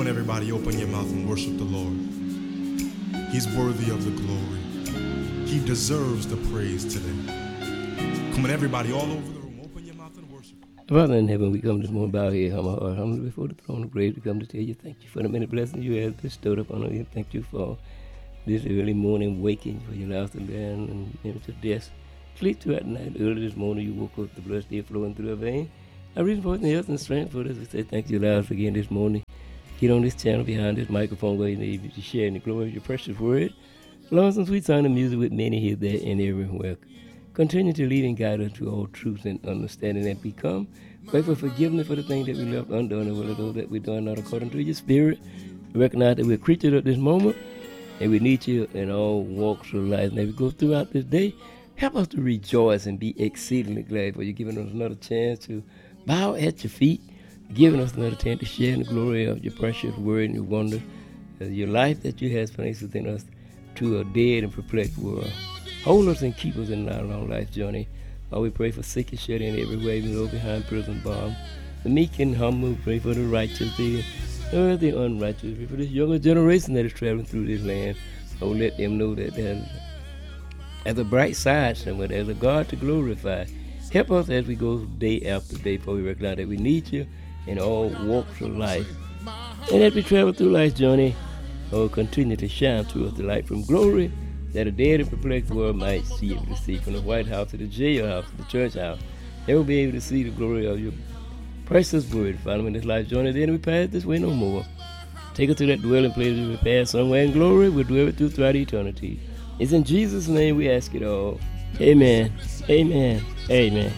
everybody open your mouth and worship the Lord. He's worthy of the glory. He deserves the praise today. Come on, everybody all over the room, open your mouth and worship. Father in heaven, we come this morning, bow here, humble our heart, humbly before the throne of grace. We come to tell you thank you for the many blessings you have bestowed upon us. Thank you for this early morning waking, for your last and down and into death. Sleep throughout the night. Early this morning, you woke up, the blood still flowing through our veins. Our reason for health and strength for this, we say thank you, Lord, again this morning. Get on this channel behind this microphone where you need to share in the glory of your precious word. Along some sweet sound of music with many here, there, and everywhere. Continue to lead and guide us to all truth and understanding that we come. Pray for forgiveness for the things that we left undone and will of those that we're doing not according to your spirit. We recognize that we're creatures at this moment and we need you in all walks of life. And as we go throughout this day, help us to rejoice and be exceedingly glad for you giving us another chance to bow at your feet, giving us another chance to share in the glory of your precious word and your wonder, your life that you have placed within us to a dead and perplexed world. Hold us and keep us in our long life journey. While we pray for sick and shed in every way, we know behind prison bars. The meek and humble, pray for the righteous, the unrighteous. Pray for this younger generation that is traveling through this land. Oh, let them know that there's a bright side somewhere. There's a God to glorify. Help us as we go day after day, for we recognize that we need you in all walks of life. And as we travel through life's journey, oh, continue to shine through us the light from glory, that a dead and perplexed world might see able to see, from the White House to the jailhouse to the church house. They will be able to see the glory of your precious word. Following this life journey, then we pass this way no more. Take us to that dwelling place we pass somewhere in glory. We'll dwell it throughout eternity. It's in Jesus' name we ask it all. Amen. Amen. Amen.